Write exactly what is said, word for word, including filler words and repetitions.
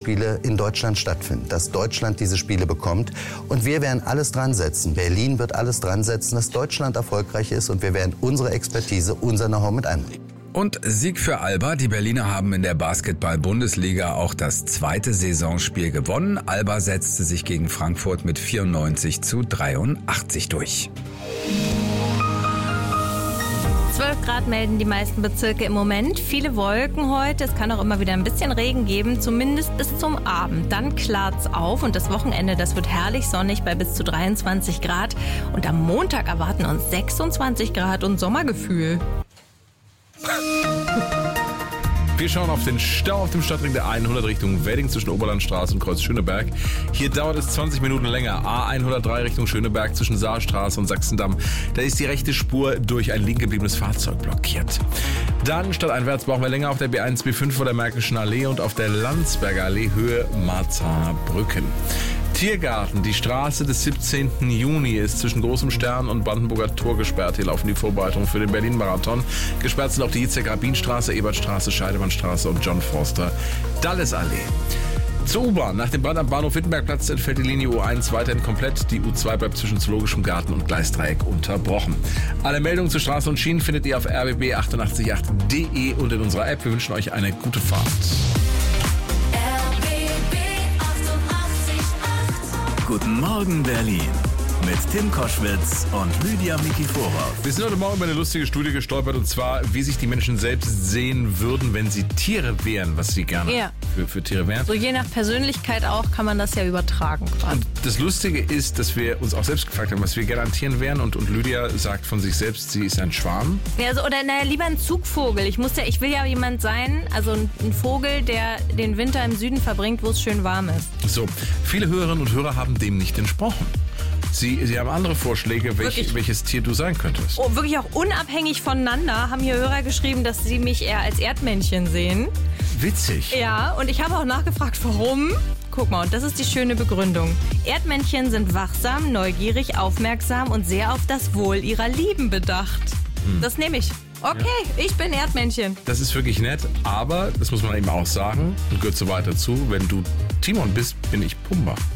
Spiele in Deutschland stattfinden, dass Deutschland diese Spiele bekommt. Und wir werden alles dran setzen. Berlin wird alles dran setzen, dass Deutschland erfolgreich ist. Und wir werden unsere Expertise, unser Know-how mit einbringen. Und Sieg für Alba. Die Berliner haben in der Basketball-Bundesliga auch das zweite Saisonspiel gewonnen. Alba setzte sich gegen Frankfurt mit vierundneunzig zu dreiundachtzig durch. zwölf Grad melden die meisten Bezirke im Moment. Viele Wolken heute. Es kann auch immer wieder ein bisschen Regen geben, zumindest bis zum Abend. Dann klart's auf und das Wochenende, das wird herrlich sonnig bei bis zu dreiundzwanzig Grad. Und am Montag erwarten uns sechsundzwanzig Grad und Sommergefühl. Wir schauen auf den Stau auf dem Stadtring der hundert Richtung Wedding zwischen Oberlandstraße und Kreuz Schöneberg. Hier dauert es zwanzig Minuten länger. A hundertdrei Richtung Schöneberg zwischen Saarstraße und Sachsendamm. Da ist die rechte Spur durch ein liegen gebliebenes Fahrzeug blockiert. Dann stadteinwärts brauchen wir länger auf der B eins, B fünf vor der Märkischen Allee und auf der Landsberger Allee Höhe Marzahner Brücken. Tiergarten, die Straße des siebzehnten Juni ist zwischen Großem Stern und Brandenburger Tor gesperrt. Hier laufen die Vorbereitungen für den Berlin-Marathon. Gesperrt sind auch die Hitzek-Rabin-Straße, Ebertstraße, Scheidemannstraße und John Forster Dallesallee. Zur U-Bahn. Nach dem Brand am Bahnhof Wittenbergplatz entfällt die Linie U eins weiterhin komplett. Die U zwei bleibt zwischen Zoologischem Garten und Gleisdreieck unterbrochen. Alle Meldungen zu Straßen und Schienen findet ihr auf r b b achtundachtzig punkt acht punkt d e und in unserer App. Wir wünschen euch eine gute Fahrt. Guten Morgen Berlin mit Tim Koschwitz und Lydia Mikiforov. Wir sind heute Morgen über eine lustige Studie gestolpert und zwar, wie sich die Menschen selbst sehen würden, wenn sie Tiere wären, was sie gerne Ja. für, für Tiere wären. So je nach Persönlichkeit auch kann man das ja übertragen quasi. Und das Lustige ist, dass wir uns auch selbst gefragt haben, was wir gerne an Tieren wären und, und Lydia sagt von sich selbst, sie ist ein Schwan. Ja, also, oder naja, lieber ein Zugvogel. Ich muss ja, ich will ja jemand sein, also ein, ein Vogel, der den Winter im Süden verbringt, wo es schön warm ist. So, viele Hörerinnen und Hörer haben dem nicht entsprochen. Sie, sie haben andere Vorschläge, welch, welches Tier du sein könntest. Oh, wirklich auch unabhängig voneinander haben hier Hörer geschrieben, dass sie mich eher als Erdmännchen sehen. Witzig. Ja, und ich habe auch nachgefragt, warum. Guck mal, und das ist die schöne Begründung. Erdmännchen sind wachsam, neugierig, aufmerksam und sehr auf das Wohl ihrer Lieben bedacht. Hm. Das nehme ich. Okay, ja. Ich bin Erdmännchen. Das ist wirklich nett, aber, das muss man eben auch sagen, und gehört so weit dazu, wenn du Timon bist, bin ich Pumba.